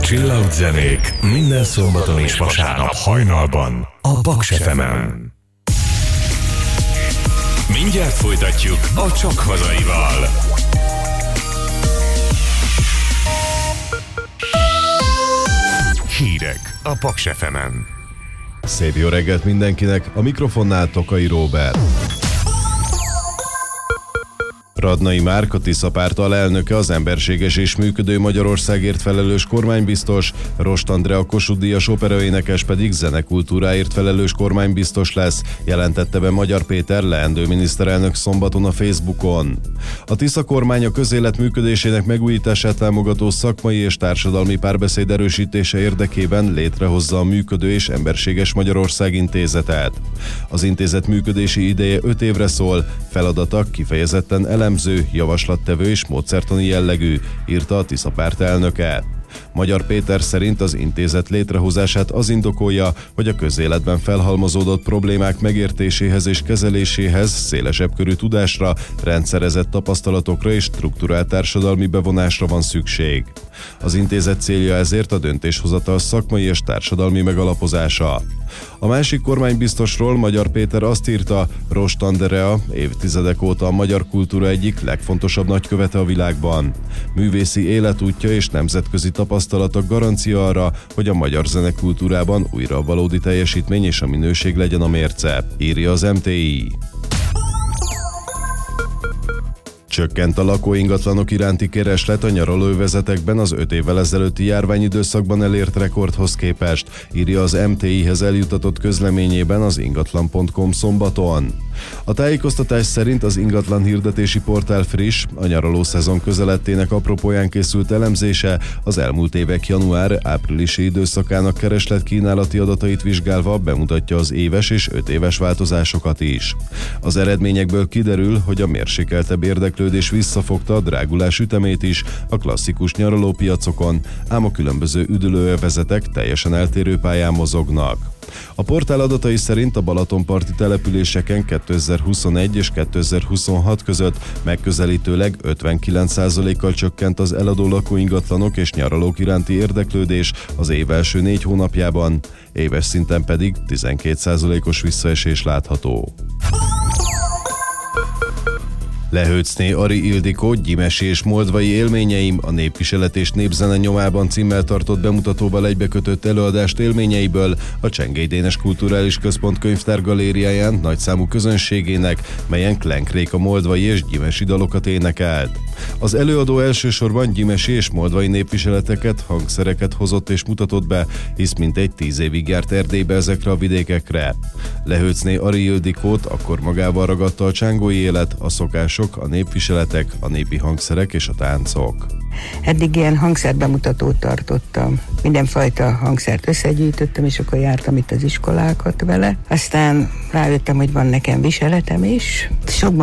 Csillagzenék minden szombaton és vasárnap hajnalban a Paks FM-en. Mindjárt folytatjuk a Csak hazaival. Hírek a Paks FM-en. Szép jó reggelt mindenkinek, a mikrofonnál Tokai Róbert. Radnai Márk, a Tisza Párt alelnöke, az emberséges és működő Magyarországért felelős kormánybiztos, Rost Andrea Kossuth-díjas operaénekes pedig zenekultúráért felelős kormánybiztos lesz, jelentette be Magyar Péter leendő miniszterelnök szombaton a Facebookon. A Tisza kormány a közélet működésének megújítását támogató szakmai és társadalmi párbeszéd erősítése érdekében létrehozza a Működő és Emberséges Magyarország intézetet. Az intézet működési ideje 5 évre szól, feladata kifejezetten elemző, javaslattevő és módszertani jellegű, írta a Tisza Párt elnöke. Magyar Péter szerint az intézet létrehozását az indokolja, hogy a közéletben felhalmozódott problémák megértéséhez és kezeléséhez szélesebb körű tudásra, rendszerezett tapasztalatokra és strukturált társadalmi bevonásra van szükség. Az intézet célja ezért a döntéshozatal szakmai és társadalmi megalapozása. A másik kormánybiztosról Magyar Péter azt írta, Rost Andrea évtizedek óta a magyar kultúra egyik legfontosabb nagykövete a világban. Művészi életútja és nemzetközi tapasztalata garancia arra, hogy a magyar zenekultúrában újra a valódi teljesítmény és a minőség legyen a mérce, írja az MTI. Csökkent a lakóingatlanok iránti kereslet a nyaralóövezetekben az 5 évvel ezelőtti járványidőszakban elért rekordhoz képest, írja az MTI-hez eljutatott közleményében az ingatlan.com szombaton. A tájékoztatás szerint az ingatlan hirdetési portál friss, a nyaralószezon közelettének apropóján készült elemzése az elmúlt évek január-áprilisi időszakának kereslet-kínálati adatait vizsgálva bemutatja az éves és 5 éves változásokat is. Az eredményekből kiderül, hogy a mérsékeltebb érdeklődés visszafogta a drágulás ütemét is a klasszikus nyaralópiacokon, ám a különböző üdülőövezetek teljesen eltérő pályán mozognak. A portál adatai szerint a balatonparti településeken 2021 és 2026 között megközelítőleg 59%-kal csökkent az eladó lakóingatlanok és nyaralók iránti érdeklődés az év első 4 hónapjában, éves szinten pedig 12%-os visszaesés látható. Lehőcné Ari Ildikó gyimesi és moldvai élményeim, a népviselet és népzene nyomában címmel tartott bemutatóval egybekötött előadást élményeiből a Csengély Dénes Kulturális Központ könyvtárgalériáján nagyszámú közönségének, melyen Klenk Réka moldvai és gyimesi dalokat énekelt. Az előadó elsősorban gyimesi és moldvai népviseleteket, hangszereket hozott és mutatott be, hisz mintegy 10 évig járt Erdélybe ezekre a vidékekre. Lehőcné Ari Ildikót akkor magával ragadta a csángói élet, a szokások, a népviseletek, a népi hangszerek és a táncok. Eddig ilyen hangszerbemutatót tartottam. Mindenfajta hangszert összegyűjtöttem, és akkor jártam itt az iskolákat vele. Aztán rájöttem, hogy van nekem viseletem is. Sokban